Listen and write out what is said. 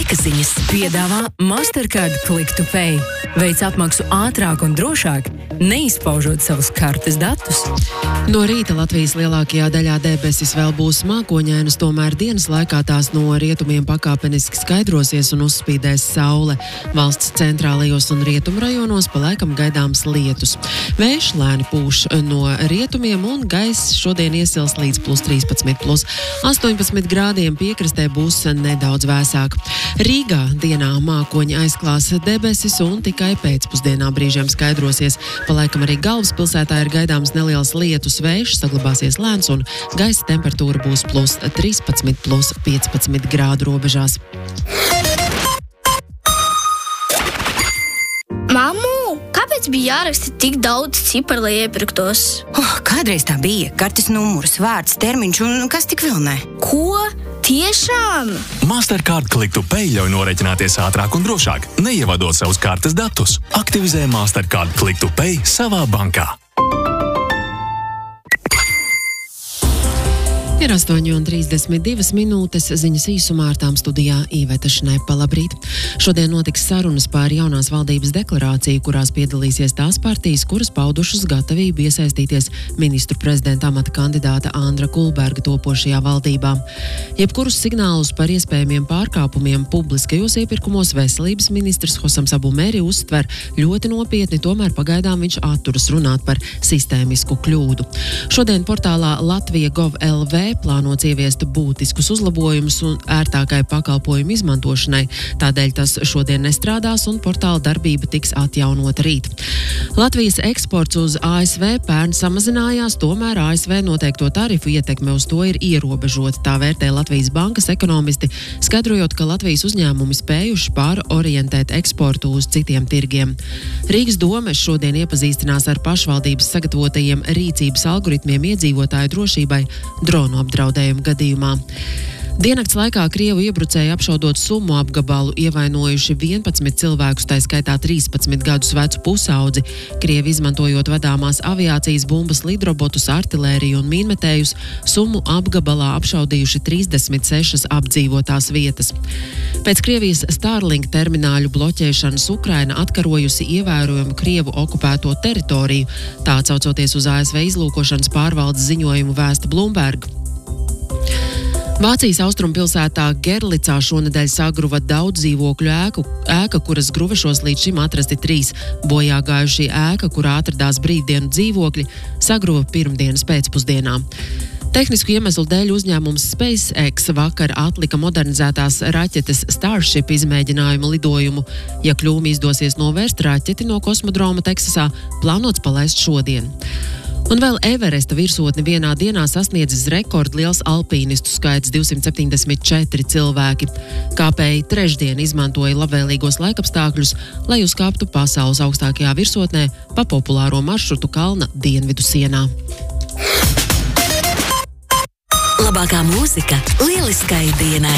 Laika ziņas piedāvā Mastercard Click to Pay. Veic apmaksu ātrāk un drošāk, neizpaužot savus kartes datus. No rīta Latvijas lielākajā daļā debesis vēl būs mākoņainas, tomēr dienas laikā tās no rietumiem pakāpeniski skaidrosies un uzspīdēs saule. Valsts centrālajos un rietumrajonos palaikam gaidāms lietus. Vējš lēni pūš no rietumiem un gaiss šodien iesils līdz +13, +18 grādiem, piekrastē būs nedaudz vēsāk. Rīgā dienā mākoņi aizklās debesis un tikai pēcpusdienā brīžiem skaidrosies. Palaikam arī galvaspilsētā ir gaidāms neliels lietus, vējš saglabāsies lēns un gaisa temperatūra būs +13, +15 grādu robežās. Mammu, kāpēc bija jāraksta tik daudz ciparu, lai iepirktos? Kādreiz tā bija. Kartes numurs, vārds, termiņš un kas tik vēl ne. Ko? Tiešām? Mastercard Click to Pay ļauj norēķināties ātrāk un drošāk, neievadot savus kartes datus. Aktivizē Mastercard Click to Pay savā bankā. Ir 8:32 minūtes, ziņas īsumā ar tām studijā Īveta Šnepa. Labrīt! Šodien notiks sarunas par jaunās valdības deklarāciju, kurās piedalīsies tās partijas, kuras paudušas gatavību iesaistīties ministru prezidenta amata kandidāta Andra Kulberga topošajā valdībā. Jebkurus signālus par iespējamiem pārkāpumiem publiskajos iepirkumos veselības ministrs Hosams Abu Meri uztver ļoti nopietni, tomēr pagaidām viņš atturas runāt par sistēmisku kļūdu. Šodien portālā Latvija.gov.lv plānots ieviest būtiskus uzlabojumus un ērtākai pakalpojumu izmantošanai. Tādēļ tas šodien nestrādās un portāla darbība tiks atjaunota rīt. Latvijas eksports uz ASV pērn samazinājās, tomēr ASV noteikto tarifu ietekme uz to ir ierobežota. Tā vērtē Latvijas bankas ekonomisti, skaidrojot, ka Latvijas uzņēmumi spējuši pārorientēt eksportu uz citiem tirgiem. Rīgas doma šodien iepazīstinās ar pašvaldības sagatavotajiem rīcības algoritmiem iedzīvotāju drošībai dronu apdraudējumu gadījumā. Diennakts laikā Krievu iebrucēji apšaudot Sumu apgabalu ievainojuši 11 cilvēkus, tā skaitā 13 gadus vecu pusaudzi. Krievi izmantojot vadāmās aviācijas bumbas, lidrobotus, artilēriju un mīnmetējus, Sumu apgabalā apšaudījuši 36 apdzīvotās vietas. Pēc Krievijas Starlink termināļu bloķēšanas Ukraina atkarojusi ievērojumu Krievu okupēto teritoriju, tā atsaucoties uz ASV izlūkošanas pārvaldes ziņojumu vēsta Bloomberg. Vācijas austrumpilsētā Gerlicā šonedēļ sagruva daudz dzīvokļu ēka, kuras gruvešos līdz šim atrasti 3. Bojā gājušī ēka, kurā atradās brīvdienu dzīvokļi, sagruva pirmdienas pēcpusdienā. Tehnisku iemeslu dēļ uzņēmums SpaceX vakar atlika modernizētās raķetes Starship izmēģinājumu lidojumu. Ja kļūmi izdosies novērst, raķeti no kosmodroma Teksasā plānots palaist šodien. Un vēl Everesta virsotni vienā dienā sasniedzis rekordliels alpīnistu skaits 274 cilvēki. Kāpēji trešdien izmantoja labvēlīgos laikapstākļus, lai uzkāptu pasaules augstākajā virsotnē pa populāro maršrutu kalna dienvidu sienā. Labākā mūzika lieliskai dienai.